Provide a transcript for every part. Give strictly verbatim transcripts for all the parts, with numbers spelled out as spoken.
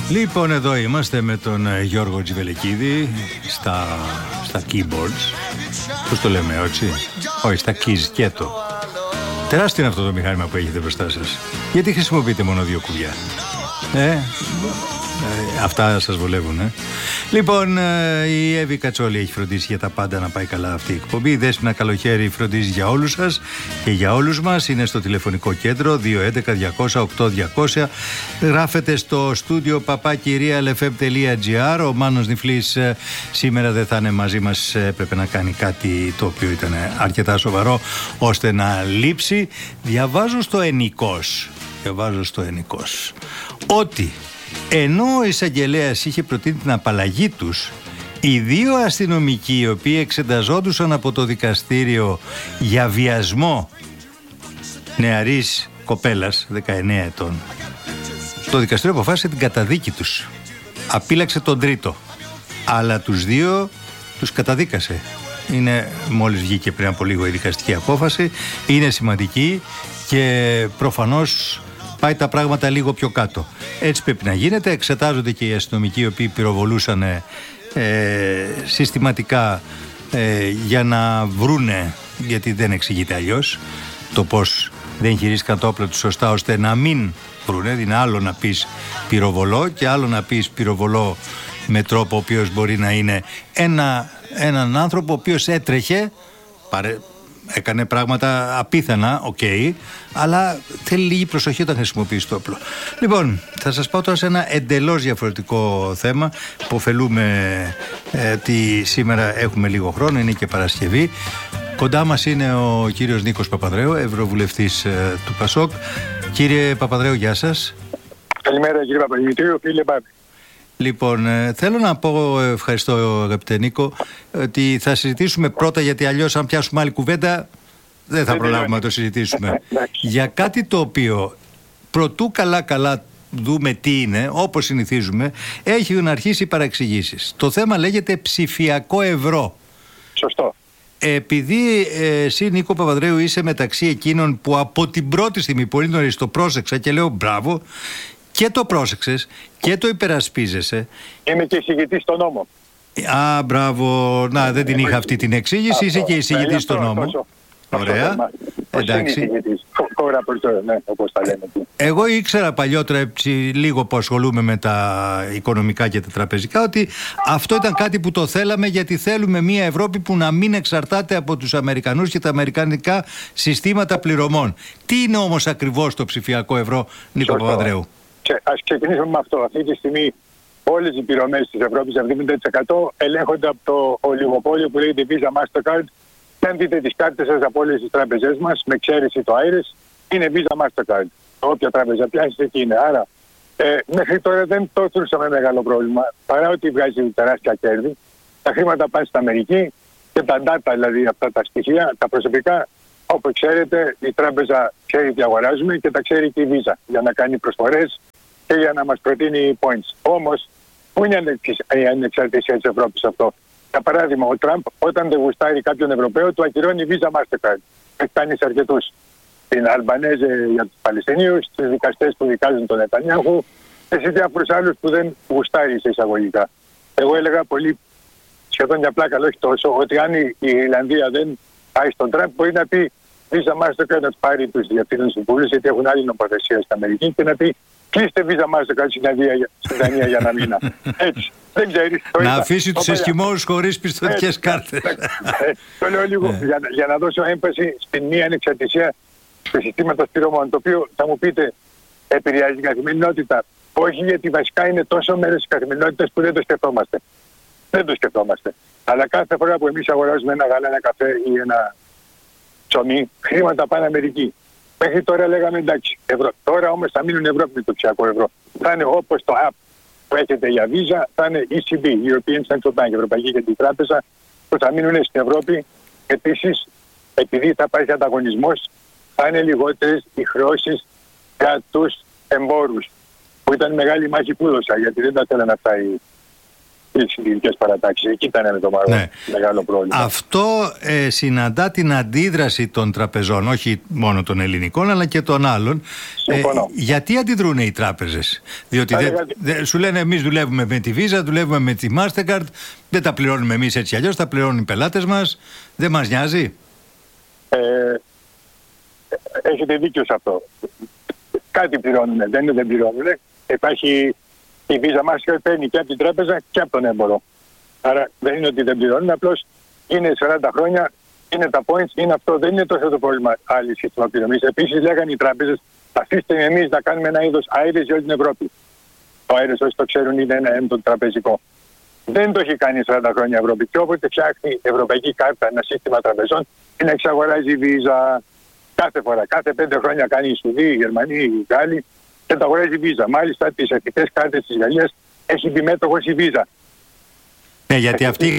Λοιπόν, εδώ είμαστε με τον Γιώργο Τζιβελεκίδη στα, στα keyboards. Πώς το λέμε, όχι? Όχι, στα keys και το. Τεράστιο είναι αυτό το μηχάνημα που έχετε μπροστά σας. Γιατί χρησιμοποιείτε μόνο δύο κουμπιά? Ε, ε, αυτά σας βολεύουν, ε. Λοιπόν, ε, η Εύη Κατσόλη έχει φροντίσει για τα πάντα να πάει καλά αυτή η εκπομπή. Η Δέσποινα Καλοχέρη φροντίζει για όλους σας και για όλους μας. Είναι στο τηλεφωνικό κέντρο δύο έντεκα διακόσια οκτώ διακόσια. Γράφετε στο στούντιο παπάκι real f m τελεία g r. Ο Μάνος Νιφλής ε, σήμερα δεν θα είναι μαζί μας. Έπρεπε να κάνει κάτι το οποίο ήταν αρκετά σοβαρό ώστε να λείψει. Διαβάζω στο Ενικός. Διαβάζω στο Ενικός ότι ενώ ο εισαγγελέας είχε προτείνει την απαλλαγή τους, οι δύο αστυνομικοί οι οποίοι εξεταζόντουσαν από το δικαστήριο για βιασμό νεαρής κοπέλας δεκαεννέα ετών, το δικαστήριο αποφάσισε την καταδίκη τους. Απείλαξε τον τρίτο, αλλά τους δύο τους καταδίκασε. Είναι, μόλις βγήκε πριν από λίγο η δικαστική απόφαση, είναι σημαντική και προφανώς πάει τα πράγματα λίγο πιο κάτω. Έτσι πρέπει να γίνεται. Εξετάζονται και οι αστυνομικοί οι οποίοι πυροβολούσαν ε, συστηματικά ε, για να βρούνε, γιατί δεν εξηγείται αλλιώς, το πώς δεν χειρίστηκαν το όπλο τους σωστά ώστε να μην βρούνε. Είναι άλλο να πεις πυροβολώ και άλλο να πεις πυροβολώ με τρόπο ο οποίος μπορεί να είναι ένα, έναν άνθρωπο ο οποίος έτρεχε, παρε, έκανε πράγματα απίθανα, οκ, okay, αλλά θέλει λίγη προσοχή όταν χρησιμοποιήσει το όπλο. Λοιπόν, θα σας πω τώρα σε ένα εντελώς διαφορετικό θέμα που ωφελούμε ε, ότι σήμερα έχουμε λίγο χρόνο, είναι και Παρασκευή. Κοντά μας είναι ο κύριος Νίκος Παπανδρέου, ευρωβουλευτής ε, του ΠΑΣΟΚ. Κύριε Παπανδρέου, γεια σας. Καλημέρα κύριε Παπαδημητρίου, φίλε Μπάμπη. Λοιπόν, ε, θέλω να πω, ευχαριστώ αγαπητέ Νίκο, ότι θα συζητήσουμε πρώτα, γιατί αλλιώς αν πιάσουμε άλλη κουβέντα δεν θα προλάβουμε να το συζητήσουμε, για κάτι το οποίο προτού καλά καλά δούμε τι είναι, όπως συνηθίζουμε, έχουν αρχίσει οι παραξηγήσεις. Το θέμα λέγεται ψηφιακό ευρώ. Σωστό. Επειδή ε, εσύ Νίκο Παπανδρέου είσαι μεταξύ εκείνων που από την πρώτη στιγμή πολύ νωρίς το πρόσεξα και λέω μπράβο, και το πρόσεξες και το υπερασπίζεσαι. Είμαι και εισηγητής στο νόμο. Α, μπράβο. Να, δεν την είχα αυτή την εξήγηση. Είσαι και εισηγητής στο νόμο. Ωραία. Εντάξει. Εγώ ήξερα παλιότερα έτσι, λίγο που ασχολούμαι με τα οικονομικά και τα τραπεζικά, ότι αυτό ήταν κάτι που το θέλαμε, γιατί θέλουμε μια Ευρώπη που να μην εξαρτάται από τους Αμερικανούς και τα αμερικανικά συστήματα πληρωμών. Τι είναι όμως ακριβώς το ψηφιακό ευρώ, Νίκο Παπανδρέου? Και ας ξεκινήσουμε με αυτό. Αυτή τη στιγμή όλες οι πληρωμές της Ευρώπης, εβδομήντα τοις εκατό ελέγχονται από το ολιγοπόλιο που λέγεται Visa Mastercard. Και αν δείτε τις κάρτες σας από όλες τις τράπεζές μας, με εξαίρεση το Iris, είναι Visa Mastercard. Όποια τράπεζα πιάσεις εκεί είναι. Άρα ε, μέχρι τώρα δεν το θεωρούσαμε μεγάλο πρόβλημα. Παρά ότι βγάζει τεράστια κέρδη, τα χρήματα πάνε στην Αμερική και τα data, δηλαδή αυτά τα στοιχεία, τα προσωπικά, όπως ξέρετε, η τράπεζα ξέρει τι αγοράζουμε και τα ξέρει και η Visa για να κάνει προσφορές και για να μας προτείνει points. Όμως, πού είναι η ανεξαρτησία της Ευρώπης αυτό? Για παράδειγμα, ο Τραμπ όταν δεν γουστάρει κάποιον Ευρωπαίο, του ακυρώνει Visa Mastercard. Έχει κάνει σε αρκετούς. Στην Αλμπανέζε για τους Παλαιστινίους, στους δικαστές που δικάζουν τον Νετανιάχου και σε διάφορους άλλους που δεν γουστάρει σε εισαγωγικά. Εγώ έλεγα πολύ σχεδόν για πλάκα, όχι τόσο, ότι αν η Ιρλανδία δεν πάει στον Τραμπ, μπορεί να πει Visa Mastercard να πάρει τους διευθύνους συμβούλους, γιατί έχουν άλλη νομοθεσία στην Αμερική, και να πει κλείστε Visa Mastercard στην Δανία για ένα μήνα. Έτσι. Δεν ξέρεις, να είπα. Αφήσει τους Εσκιμώους χωρίς πιστωτικές κάρτες. Το λέω λίγο για, για να δώσω έμφαση στην μία ανεξαρτησία του συστήματος πληρωμών, το οποίο θα μου πείτε επηρεάζει την καθημερινότητα. Όχι, γιατί βασικά είναι τόσο μέρος της καθημερινότητας που δεν το σκεφτόμαστε. Δεν το σκεφτόμαστε. Αλλά κάθε φορά που εμείς αγοράζουμε ένα γάλα, ένα καφέ ή ένα ψωμί, χρήματα πάνε Αμερική. Μέχρι τώρα λέγαμε εντάξει, ευρώ. Τώρα όμως θα μείνουν Ευρώπη με το ψηφιακό ευρώ. Θα είναι όπως το app που έχετε για Visa, θα είναι ι σι μπι, European Central Bank, Ευρωπαϊκή Κεντρική Τράπεζα, που θα μείνουν στην Ευρώπη. Επίσης, επειδή θα υπάρχει ανταγωνισμός, θα είναι λιγότερες οι χρεώσεις για τους εμπόρους, που ήταν μεγάλη μάχη που έδωσα, γιατί δεν τα θέλανε αυτά οι, στις συντηρητικές παρατάξεις. Εκεί ήταν το ναι. μεγάλο πρόβλημα. Αυτό ε, συναντά την αντίδραση των τραπεζών, όχι μόνο των ελληνικών αλλά και των άλλων. Ε, γιατί αντιδρούν οι τράπεζες? Διότι δε, δε, σου λένε εμείς δουλεύουμε με τη Visa, δουλεύουμε με τη Mastercard, δεν τα πληρώνουμε εμείς έτσι αλλιώς, τα πληρώνουν οι πελάτες μας, δεν μας νοιάζει. Ε, έχετε δίκιο σε αυτό. Κάτι πληρώνουν, δεν είναι δεν πληρώνουν. Υπάρχει η Visa Mastercard, παίρνει και από την τράπεζα και από τον έμπορο. Άρα δεν είναι ότι δεν πληρώνουν, απλώς είναι σαράντα χρόνια, είναι τα points, είναι αυτό, δεν είναι τόσο το πρόβλημα άλλη σύστημα πληρωμής. Επίσης λέγανε οι τράπεζες, αφήστε εμείς να κάνουμε ένα είδος αέρες για όλη την Ευρώπη. Το αέρες, όσοι το ξέρουν, είναι ένα έντονο τραπεζικό. Δεν το έχει κάνει σαράντα χρόνια η Ευρώπη. Και όποτε φτιάχνει η Ευρωπαϊκή Κάρτα, ένα σύστημα τραπεζών, είναι να εξαγοράζει η Visa κάθε φορά. Κάθε πέντε χρόνια κάνει η Σουηδία, η Γερμανία, οι Γάλλοι και τα αγοράζει η Visa. Μάλιστα τις αρχικές κάρτες της Γαλλίας έχει μπει μέτοχος η Visa. Ναι, γιατί αυτοί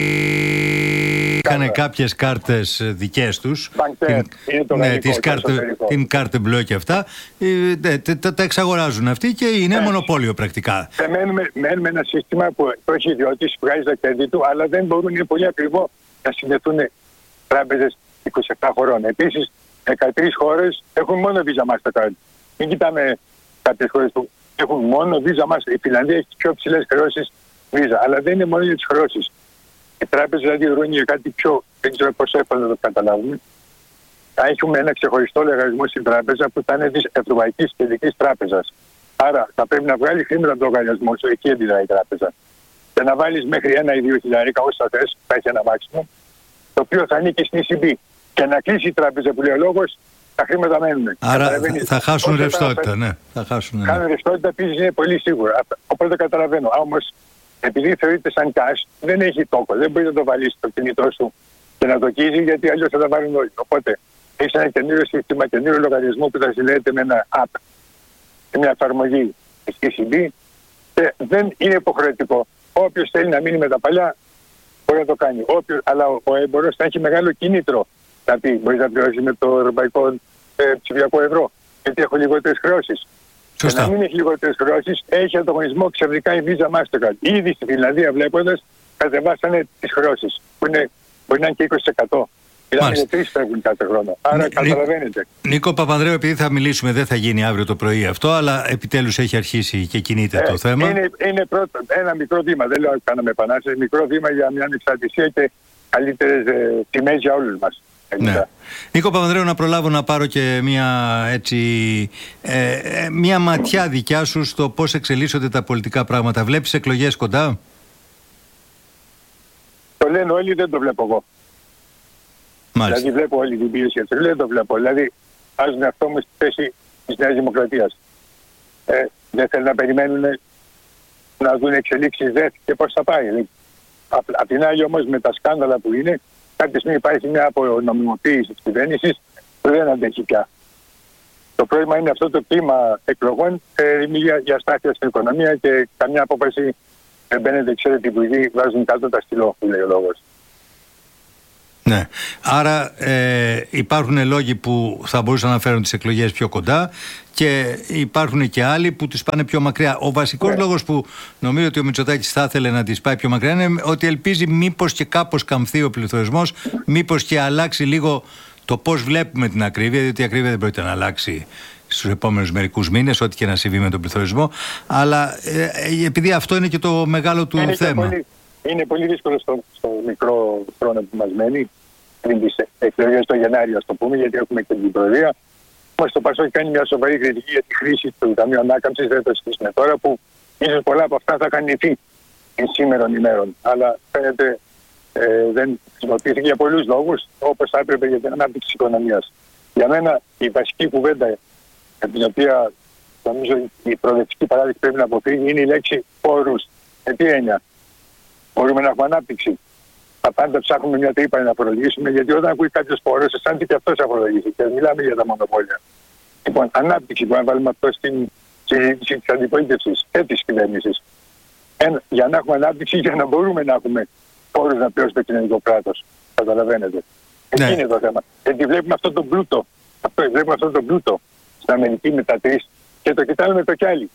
είχαν κάποιες κάρτες δικές τους, Banker, την, ναι, τις κάρτε, την κάρτε μπλε και αυτά, ε, τα, τα εξαγοράζουν αυτοί και είναι ε, μονοπόλιο πρακτικά. Ε, μένουμε, μένουμε ένα σύστημα που το έχει ιδιώτης, βγάζει τα κέρδη του, αλλά δεν μπορούν, είναι πολύ ακριβό να συνδεθούν τράπεζες είκοσι επτά χωρών. Επίσης, δεκατρείς χώρες έχουν μόνο Visa Mastercard. Μην κοιτάμε κάποιες χώρες που έχουν μόνο Visa Mastercard. Η Φιλανδία έχει πιο ψηλές χρεώσεις Visa, αλλά δεν είναι μόνο για τις χρεώσεις. Οι τράπεζες δηλαδή ορούν για κάτι πιο, δεν ξέρω πώς εύκολα να το καταλάβουμε. Θα έχουμε ένα ξεχωριστό λογαριασμό στην τράπεζα που θα είναι της Ευρωπαϊκής Κεντρικής Τράπεζας. Άρα θα πρέπει να βγάλει χρήματα από τον λογαριασμό σου, εκεί αντιδράει η τράπεζα. Και να βάλεις μέχρι ένα ή δύο χιλιάρικα όσα θες, θα έχει ένα μάξιμο, το οποίο θα ανήκει στην ι σι μπι. Και να κλείσει η τράπεζα που λέει ο λόγος, τα χρήματα μένουν. Άρα θα, θα χάσουν ρευστότητα, ναι. Θα χάσουν, ναι. Χάνουν ρευστότητα, επίσης είναι πολύ σίγουρο. Οπότε καταλαβαίνω. Όμως, επειδή θεωρείται σαν cash, δεν έχει τόκο. Δεν μπορεί να το βάλει στο κινητό σου και να το κίζει, γιατί αλλιώς θα τα βάλουν όλοι. Οπότε έχει ένα καινούριο σύστημα, καινούριο λογαριασμό που θα συνδέεται με ένα app και μια εφαρμογή της ι σι μπι και δεν είναι υποχρεωτικό. Όποιος θέλει να μείνει με τα παλιά μπορεί να το κάνει. Όποιος, αλλά ο, ο έμπορος θα έχει μεγάλο κίνητρο να πει: μπορεί να πληρώσει με το ευρωπαϊκό ε, ψηφιακό ευρώ, γιατί έχω λιγότερες χρεώσεις. Και να μην έχει λιγότερες χρεώσεις, έχει ανταγωνισμό ξαφνικά η Visa Mastercard. Ήδη στη Φιλανδία, βλέποντας, κατεβάσανε τις χρεώσεις, που είναι, μπορεί να είναι και είκοσι τοις εκατό. Δηλαδή είναι τρεις φεύγουν κάθε χρόνο. Άρα Νί, καταλαβαίνετε. Νίκο Παπανδρέου, επειδή θα μιλήσουμε, δεν θα γίνει αύριο το πρωί αυτό, αλλά επιτέλους έχει αρχίσει και κινείται ε, το θέμα. Είναι, είναι πρώτο, ένα μικρό βήμα, δεν λέω ότι κάναμε επανάσταση, μικρό βήμα για μια ανεξαρτησία και καλύτερες ε, τιμές για όλους μας. Ναι. Νίκο Παπανδρέου, να προλάβω να πάρω και μια, έτσι, ε, μια ματιά δικιά σου στο πώς εξελίσσονται τα πολιτικά πράγματα. Βλέπεις εκλογές κοντά? Το λένε όλοι, δεν το βλέπω εγώ. Μάλιστα. Δηλαδή βλέπω όλη την πίεση, δεν το βλέπω. Δηλαδή βάζουν αυτό μου στη θέση της Νέας Δημοκρατίας. Ε, δεν θέλουν να περιμένουν να δουν εξελίξεις δε και πώς θα πάει. Απ' απ' την άλλη όμως με τα σκάνδαλα που είναι, κάποια στιγμή υπάρχει μια απονομιμοποίηση της κυβέρνησης που δεν αντέχει πια. Το πρόβλημα είναι αυτό το κλίμα εκλογών, ε, για, για στάθεια στην οικονομία και καμιά απόφαση δεν μπαίνετε, ξέρετε, οι υπουργοί βάζουν κάτω τα στυλό, που λέει ο λόγος. Ναι. Άρα ε, υπάρχουν λόγοι που θα μπορούσαν να φέρουν τις εκλογές πιο κοντά και υπάρχουν και άλλοι που τις πάνε πιο μακριά. Ο βασικός ναι. λόγος που νομίζω ότι ο Μητσοτάκης θα ήθελε να τις πάει πιο μακριά είναι ότι ελπίζει μήπως και κάπως καμφθεί ο πληθωρισμός, μήπως και αλλάξει λίγο το πώς βλέπουμε την ακρίβεια, διότι η ακρίβεια δεν πρόκειται να αλλάξει στους επόμενους μερικούς μήνες, ό,τι και να συμβεί με τον πληθωρισμό. Αλλά ε, επειδή αυτό είναι και το μεγάλο του είναι θέμα. Πολύ, είναι πολύ δύσκολο στο, στο μικρό χρόνο που μας μένει, πριν τις εκλογές το Γενάριο, ας το πούμε, γιατί έχουμε και την Προεδρία. Όμως το ΠΑΣΟΚ κάνει μια σοβαρή κριτική για τη χρήση του Ταμείου Ανάκαμψης, δεν το συζητήσουμε τώρα, που ίσως πολλά από αυτά θα κανηθεί σήμερων ημέρων. Αλλά φαίνεται ε, δεν χρησιμοποιήθηκε για πολλούς λόγους, όπως θα έπρεπε για την ανάπτυξη της οικονομίας. Για μένα η βασική κουβέντα, για την οποία νομίζω η προοδευτική παράδειξη πρέπει να αποφύγει, είναι η λέξη όρους. Με τι έννοια? Μπορούμε να έχουμε ανάπτυξη? Τα πάντα ψάχνουμε μια τρύπα να φορολογήσουμε, γιατί όταν ακούει κάποιο φόρο, αισθάνεται και αυτό αφορολογήσει. Και μιλάμε για τα μονοπόλια. Λοιπόν, ανάπτυξη που να βάλουμε αυτό στην συζήτηση τη αντιπολίτευση και τη κυβέρνηση. Για να έχουμε ανάπτυξη, για να μπορούμε να έχουμε φόρου να πληρώσουμε το κοινωνικό κράτο. Καταλαβαίνετε. Ναι. Εκεί είναι το θέμα. Γιατί βλέπουμε αυτό το πλούτο. Αυτό, βλέπουμε αυτό το πλούτο στην Αμερική με τα τρεις και το κοιτάμε με το κι άλλοι.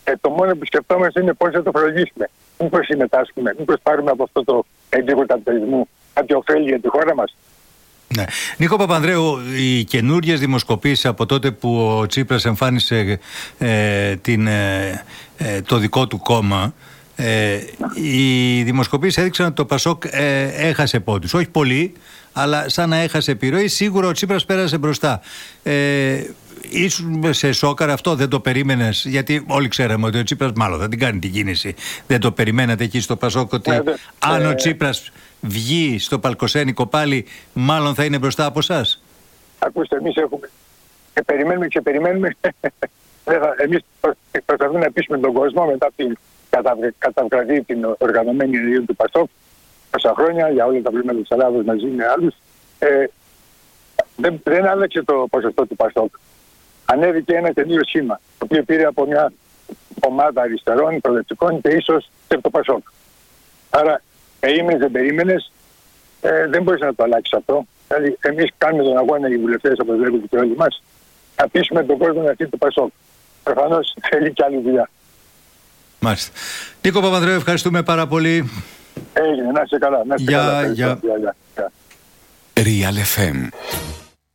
Ε, το μόνο που σκεφτόμαστε είναι πώς θα το φορολογήσουμε. Μήπως συμμετάσχουμε, μήπως πάρουμε από αυτό το έγκλημα καπιταλισμού κάτι ωφέλη για τη χώρα μας. Ναι. Νίκο Παπανδρέου, οι καινούργιες δημοσκοπήσεις από τότε που ο Τσίπρας εμφάνισε ε, την, ε, ε, το δικό του κόμμα, ε, οι δημοσκοπήσεις έδειξαν ότι το Πασόκ ε, έχασε πόντους. Όχι πολύ, αλλά σαν να έχασε επιρροή. Σίγουρα ο Τσίπρας πέρασε μπροστά. Ε, Ήσουν σε σόκαρ αυτό, δεν το περίμενες? Γιατί όλοι ξέραμε ότι ο Τσίπρας μάλλον θα την κάνει την κίνηση. Δεν το περιμένατε εκεί στο Πασόκ ότι ε, αν ε, ο Τσίπρας βγει στο Παλκοσένικο πάλι, μάλλον θα είναι μπροστά από εσάς? Ακούστε, εμείς έχουμε και περιμένουμε και περιμένουμε. Εμείς προσπαθούμε να πείσουμε τον κόσμο μετά από την καταβγραδή την οργανωμένη ενεργεία του Πασόκ τόσα χρόνια για όλα τα προβλήματα της Ελλάδας μαζί με άλλους. Ε, δεν, δεν άλλαξε το ποσοστό του Πασόκ. Ανέβηκε ένα καινούριο σήμα, το οποίο πήρε από μια ομάδα αριστερών, προοδευτικών και ίσως και το Πασόκ. Άρα, περίμενες, δεν περίμενες, ε, δεν μπορείς να το αλλάξεις αυτό. Δηλαδή, εμείς κάνουμε τον αγώνα οι βουλευτές, όπως λέγονται και όλοι μας, να πείσουμε τον κόσμο να έρθει το Πασόκ. Προφανώς θέλει και άλλη δουλειά. Μάλιστα. Νίκο Παπανδρέου, ευχαριστούμε πάρα πολύ. Έγινε, να είσαι καλά. Να είσαι για, καλά. Για... Για, για, για. Real εφ εμ